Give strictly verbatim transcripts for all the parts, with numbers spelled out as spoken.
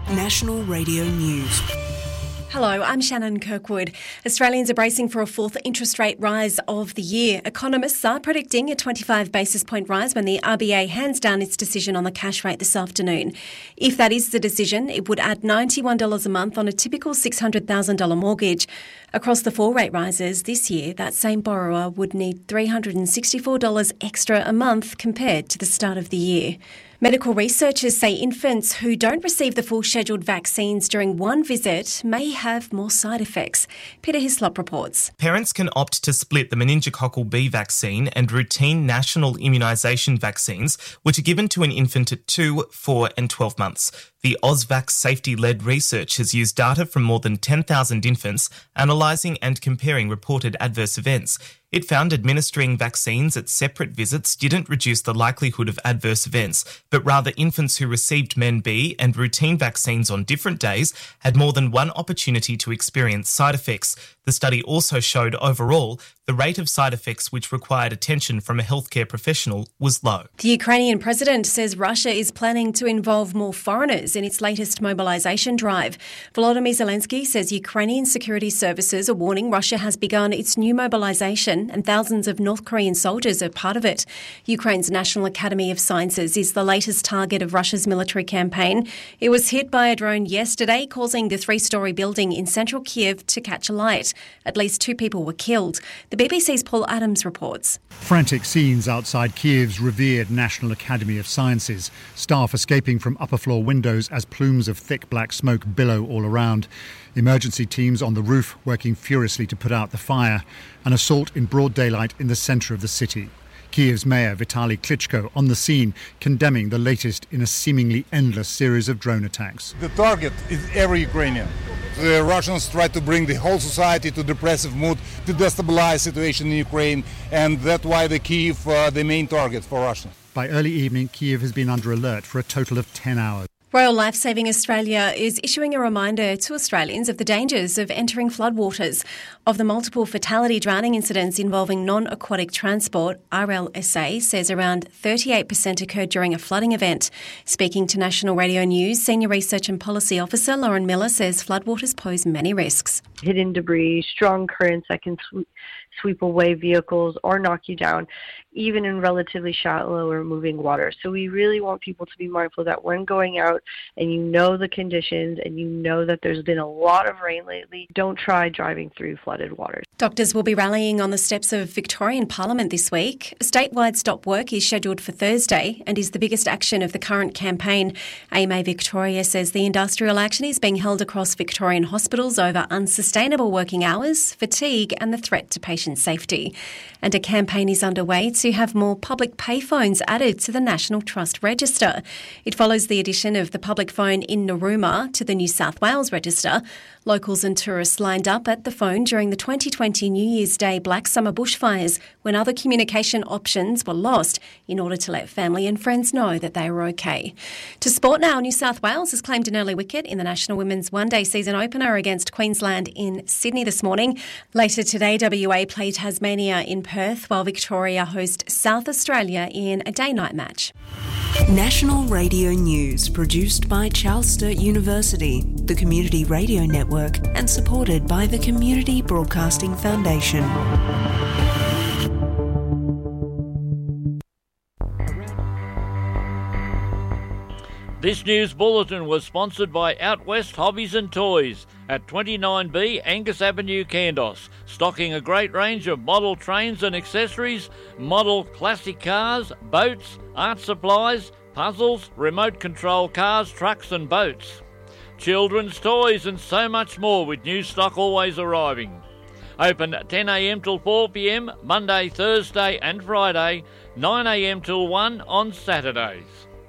National Radio News. Hello, I'm Shannon Kirkwood. Australians are bracing for a fourth interest rate rise of the year. Economists are predicting a twenty-five basis point rise when the R B A hands down its decision on the cash rate this afternoon. If that is the decision, it would add ninety-one dollars a month on a typical six hundred thousand dollars mortgage. Across the four rate rises this year, that same borrower would need three hundred sixty-four dollars extra a month compared to the start of the year. Medical researchers say infants who don't receive the full scheduled vaccines during one visit may have more side effects. Peter Hislop reports. Parents can opt to split the meningococcal B vaccine and routine national immunisation vaccines, which are given to an infant at two, four and twelve months. The Ausvax safety-led research has used data from more than ten thousand infants, analysing and comparing reported adverse events. It found administering vaccines at separate visits didn't reduce the likelihood of adverse events, but rather infants who received Men B and routine vaccines on different days had more than one opportunity to experience side effects. The study also showed overall the rate of side effects which required attention from a healthcare professional was low. The Ukrainian president says Russia is planning to involve more foreigners in its latest mobilisation drive. Volodymyr Zelensky says Ukrainian security services are warning Russia has begun its new mobilisation and thousands of North Korean soldiers are part of it. Ukraine's National Academy of Sciences is the latest target of Russia's military campaign. It was hit by a drone yesterday, causing the three-storey building in central Kiev to catch alight. At least two people were killed. The B B C's Paul Adams reports. Frantic scenes outside Kiev's revered National Academy of Sciences. Staff escaping from upper floor windows as plumes of thick black smoke billow all around. Emergency teams on the roof working furiously to put out the fire. An assault in broad daylight in the centre of the city. Kiev's mayor Vitaly Klitschko on the scene, condemning the latest in a seemingly endless series of drone attacks. The target is every Ukrainian. The Russians try to bring the whole society to depressive mood, to destabilize the situation in Ukraine, and that's why the Kiev uh, the main target for Russia. By early evening, Kiev has been under alert for a total of ten hours. Royal Lifesaving Australia is issuing a reminder to Australians of the dangers of entering floodwaters. Of the multiple fatality drowning incidents involving non-aquatic transport, R L S A says around thirty-eight percent occurred during a flooding event. Speaking to National Radio News, Senior Research and Policy Officer Lauren Miller says floodwaters pose many risks. Hidden debris, strong currents that can sweep, sweep away vehicles or knock you down, even in relatively shallow or moving water. So we really want people to be mindful that when going out and you know the conditions and you know that there's been a lot of rain lately, don't try driving through flooded waters. Doctors will be rallying on the steps of Victorian Parliament this week. A statewide stop work is scheduled for Thursday and is the biggest action of the current campaign. A M A Victoria says the industrial action is being held across Victorian hospitals over unsustainable working hours, fatigue and the threat to patient safety. And a campaign is underway to have more public payphones added to the National Trust Register. It follows the addition of the public phone in Narooma to the New South Wales Register. Locals and tourists lined up at the phone during the twenty twenty New Year's Day Black Summer bushfires when other communication options were lost in order to let family and friends know that they were okay. To sport now, New South Wales has claimed an early wicket in the National Women's One-Day season opener against Queensland in Sydney this morning. Later today, W A play Tasmania in Perth, while Victoria host South Australia in a day-night match. National Radio News, produced by Charles Sturt University, the Community Radio Network, and supported by the Community Broadcasting Foundation. This news bulletin was sponsored by Out West Hobbies and Toys at twenty-nine B Angus Avenue, Kandos, stocking a great range of model trains and accessories, model classic cars, boats, art supplies, puzzles, remote control cars, trucks and boats, children's toys and so much more, with new stock always arriving. Open ten a m till four p m Monday, Thursday and Friday, nine a m till one on Saturdays.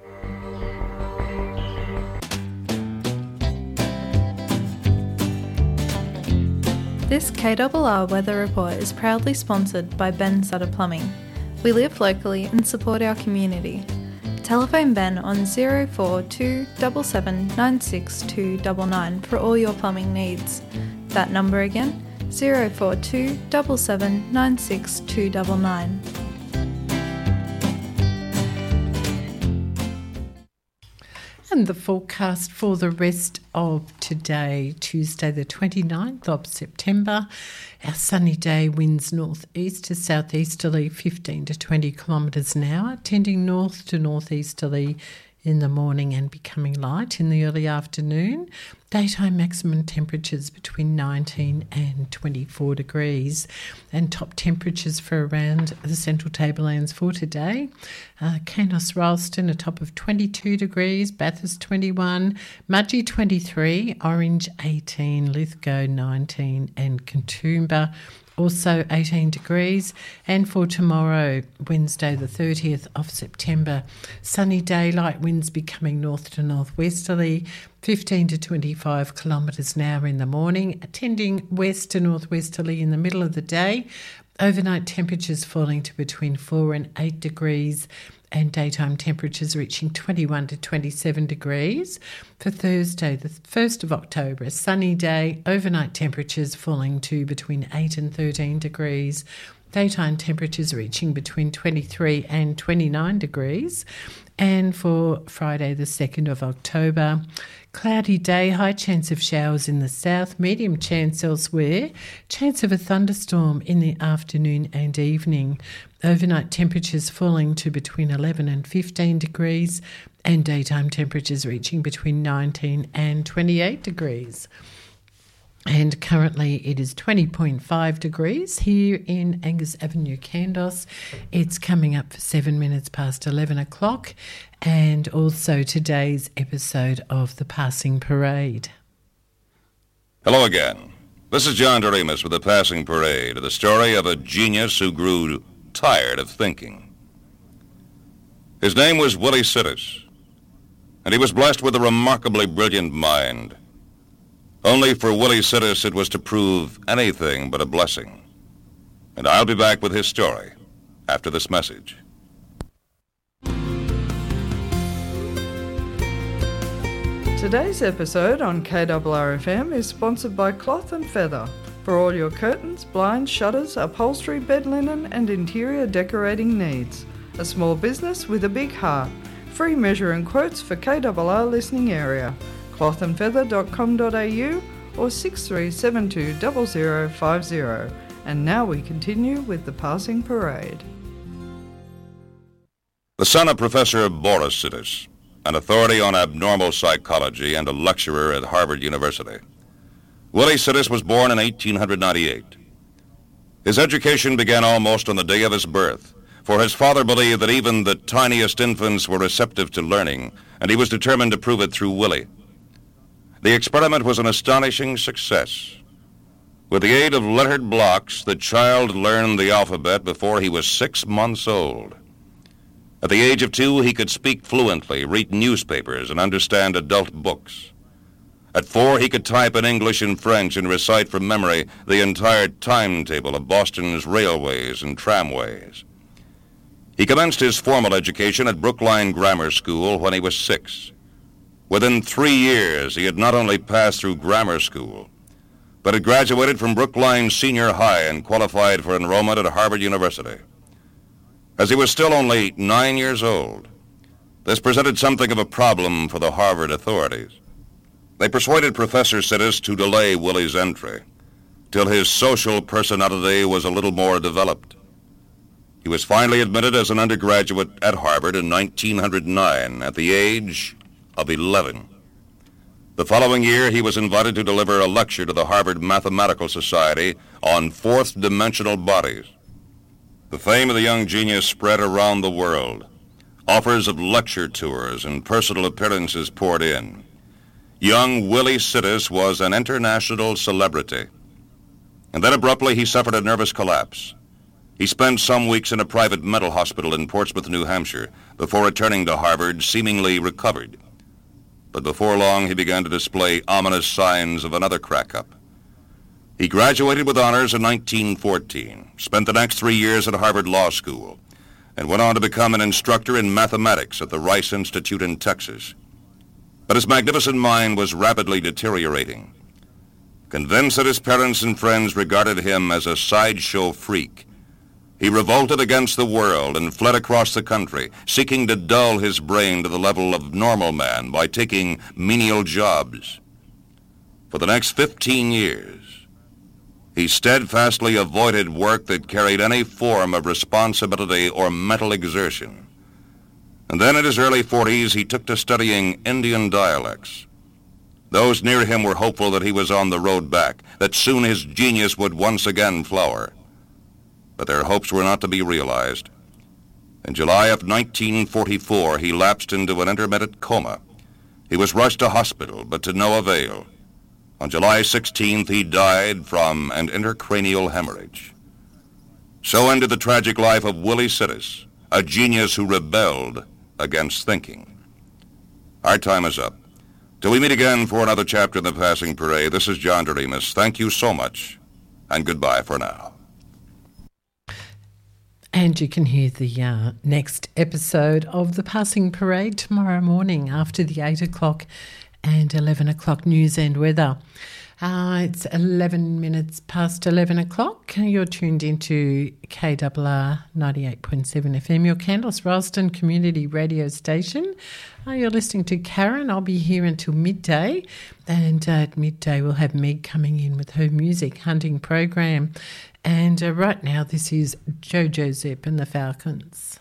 This K R R Weather Report is proudly sponsored by Ben Sutter Plumbing. We live locally and support our community. Telephone Ben on zero four two seven seven nine six two nine nine for all your plumbing needs. That number again, zero four two seven seven nine six two nine nine. And the forecast for the rest of today, Tuesday the twenty-ninth of September. Our sunny day, winds northeast to southeasterly fifteen to twenty kilometres an hour, tending north to northeasterly in the morning and becoming light in the early afternoon. Daytime maximum temperatures between nineteen and twenty-four degrees, and top temperatures for around the Central Tablelands for today. Uh, Canos Ralston a top of twenty-two degrees, Bathurst twenty-one, Mudgee twenty-three, Orange eighteen, Lithgow nineteen, and Katoomba also eighteen degrees. And for tomorrow, Wednesday the thirtieth of September, sunny day, light winds becoming north to northwesterly, fifteen to twenty-five kilometres an hour in the morning, tending west to northwesterly in the middle of the day. Overnight temperatures falling to between four and eight degrees, and daytime temperatures reaching twenty-one to twenty-seven degrees. For Thursday, the first of October, a sunny day, overnight temperatures falling to between eight and thirteen degrees. Daytime temperatures reaching between twenty-three and twenty-nine degrees. And for Friday, the second of October, cloudy day, high chance of showers in the south, medium chance elsewhere, chance of a thunderstorm in the afternoon and evening. Overnight temperatures falling to between eleven and fifteen degrees, and daytime temperatures reaching between nineteen and twenty-eight degrees. And currently it is twenty point five degrees here in Angus Avenue, Kandos. It's coming up for seven minutes past eleven o'clock, and also today's episode of The Passing Parade. Hello again. This is John Doremus with The Passing Parade, the story of a genius who grew tired of thinking. His name was Willie Sidis, and he was blessed with a remarkably brilliant mind. Only for Willie Sidis it was to prove anything but a blessing. And I'll be back with his story after this message. Today's episode on K R R F M is sponsored by Cloth and Feather for all your curtains, blinds, shutters, upholstery, bed linen and interior decorating needs. A small business with a big heart. Free measure and quotes for K R R listening area. cloth and feather dot com dot a u or six three seven two zero zero five zero. And now we continue with The Passing Parade. The son of Professor Boris Sidis, an authority on abnormal psychology and a lecturer at Harvard University, Willie Sidis was born in eighteen ninety-eight. His education began almost on the day of his birth, for his father believed that even the tiniest infants were receptive to learning, and he was determined to prove it through Willie. The experiment was an astonishing success. With the aid of lettered blocks, the child learned the alphabet before he was six months old. At the age of two, he could speak fluently, read newspapers, and understand adult books. At four, he could type in English and French and recite from memory the entire timetable of Boston's railways and tramways. He commenced his formal education at Brookline Grammar School when he was six. Within three years, he had not only passed through grammar school, but had graduated from Brookline Senior High and qualified for enrollment at Harvard University. As he was still only nine years old, this presented something of a problem for the Harvard authorities. They persuaded Professor Sidis to delay Willie's entry till his social personality was a little more developed. He was finally admitted as an undergraduate at Harvard in nineteen oh nine at the age of eleven. The following year, he was invited to deliver a lecture to the Harvard Mathematical Society on fourth-dimensional bodies. The fame of the young genius spread around the world. Offers of lecture tours and personal appearances poured in. Young Willie Sidis was an international celebrity. And then abruptly he suffered a nervous collapse. He spent some weeks in a private mental hospital in Portsmouth, New Hampshire, before returning to Harvard, seemingly recovered. But before long he began to display ominous signs of another crack-up. He graduated with honors in nineteen fourteen, spent the next three years at Harvard Law School, and went on to become an instructor in mathematics at the Rice Institute in Texas. But his magnificent mind was rapidly deteriorating. Convinced that his parents and friends regarded him as a sideshow freak, He revolted against the world and fled across the country, seeking to dull his brain to the level of normal man by taking menial jobs. For the next fifteen years, he steadfastly avoided work that carried any form of responsibility or mental exertion. And then in his early forties, he took to studying Indian dialects. Those near him were hopeful that he was on the road back, that soon his genius would once again flower. But their hopes were not to be realized. In July of nineteen forty-four, he lapsed into an intermittent coma. He was rushed to hospital, but to no avail. On July sixteenth, he died from an intracranial hemorrhage. So ended the tragic life of Willie Sidis, a genius who rebelled against thinking. Our time is up. Till we meet again for another chapter in the Passing Parade, this is John Doremus. Thank you so much, and goodbye for now. And you can hear the uh, next episode of The Passing Parade tomorrow morning after the eight o'clock and eleven o'clock news and weather. Uh, it's eleven minutes past eleven o'clock. You're tuned into K R R ninety-eight point seven F M, your Candice Ralston community radio station. Uh, you're listening to Karen. I'll be here until midday. And uh, at midday, we'll have Meg coming in with her music hunting program. And uh, right now, this is Jojo Zep and the Falcons.